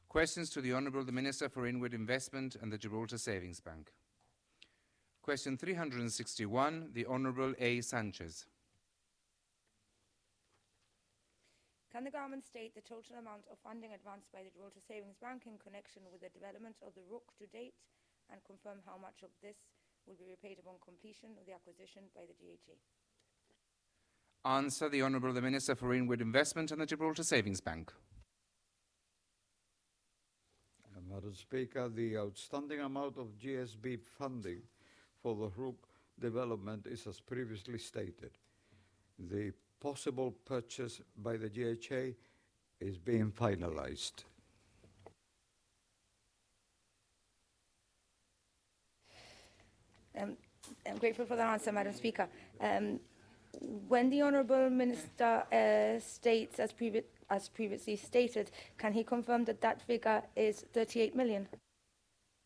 Questions to the Honourable the Minister for Inward Investment and the Gibraltar Savings Bank. Question 361, the Honourable A. Sanchez. Can the government state the total amount of funding advanced by the Gibraltar Savings Bank in connection with the development of the Rook to date, and confirm how much of this will be repaid upon completion of the acquisition by the GHA? Answer, the Honourable the Minister for Inward Investment and the Gibraltar Savings Bank. Madam Speaker, the outstanding amount of GSB funding for the Rook development is as previously stated. The possible purchase by the GHA is being finalised. I'm grateful for that answer, Madam Speaker. When the Honourable Minister states, as previously stated, can he confirm that that figure is 38 million?